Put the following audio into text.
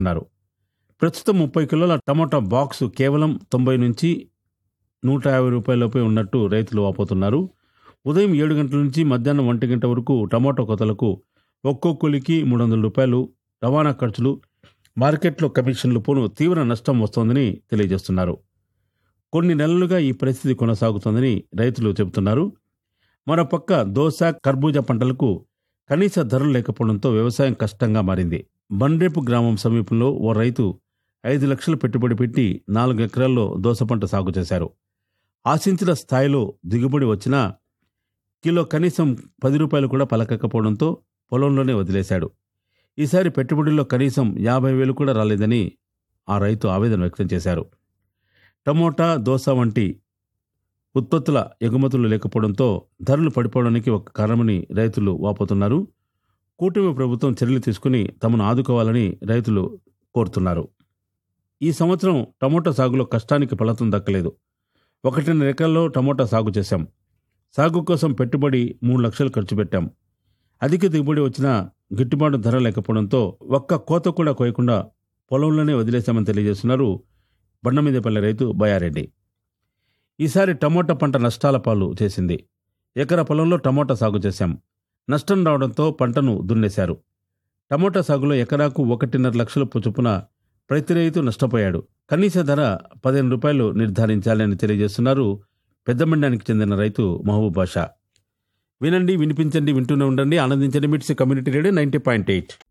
అన్నారు. ప్రస్తుతం 30 కిలోల టమోటా బాక్సు కేవలం 90 నుంచి 150 రూపాయలపై ఉన్నట్టు రైతులు వాపోతున్నారు. ఉదయం 7 గంటల నుంచి మధ్యాహ్నం 1 గంట వరకు టమోటా కోతలకు ఒక్కొక్కరికి 300 రూపాయలు రవాణా ఖర్చులు, మార్కెట్లో కమిషన్లు పోను తీవ్ర నష్టం వస్తోందని తెలియజేస్తున్నారు. కొన్ని నెలలుగా ఈ పరిస్థితి కొనసాగుతోందని రైతులు చెబుతున్నారు. మరోపక్క దోస, కర్బూజా పంటలకు కనీస ధరలు లేకపోవడంతో వ్యవసాయం కష్టంగా మారింది. బండ్రేపు గ్రామం సమీపంలో ఓ రైతు 5 లక్షలు పెట్టుబడి పెట్టి 4 ఎకరాల్లో దోస పంట సాగు చేశారు. ఆశించిన స్థాయిలో దిగుబడి వచ్చినా కిలో కనీసం 10 రూపాయలు కూడా పలకకపోవడంతో పొలంలోనే వదిలేశాడు. ఈసారి పెట్టుబడిలో కనీసం 50,000 కూడా రాలేదని ఆ రైతు ఆవేదన వ్యక్తం చేశారు. టమోటా, దోస వంటి ఉత్పత్తుల ఎగుమతులు లేకపోవడంతో ధరలు పడిపోవడానికి ఒక కారణమని రైతులు వాపోతున్నారు. కూటమి ప్రభుత్వం చర్యలు తీసుకుని తమను ఆదుకోవాలని రైతులు కోరుతున్నారు. ఈ సంవత్సరం టమోటా సాగులో కష్టానికి ఫలితం దక్కలేదు. 1.5 ఎకరాల్లో టమోటా సాగు చేశాం. సాగు కోసం పెట్టుబడి 3 లక్షలు ఖర్చు పెట్టాం. అధిక దిగుబడి వచ్చినా గిట్టుబాటు ధర లేకపోవడంతో ఒక్క కోత కూడా కోయకుండా పొలంలోనే వదిలేశామని తెలియజేస్తున్నారు బండమీదపల్లి రైతు బయారెడ్డి. ఈసారి టమోటా పంట నష్టాల పాలు చేసింది. ఎకరా పొలంలో టమోటా సాగు చేశాం. నష్టం రావడంతో పంటను దున్నేశారు. టమోటా సాగులో ఎకరాకు 1.5 లక్షల చొప్పున ప్రతి రైతు నష్టపోయాడు. కనీస ధర 15 రూపాయలు నిర్ధారించాలని తెలియజేస్తున్నారు పెద్దమండానికి చెందిన రైతు మహబూబ్ బాషా. వినండి, వినిపించండి, వింటూనే ఉండండి, ఆనందించండి. మిట్స్ కమ్యూనిటీ రేడియో 90.8.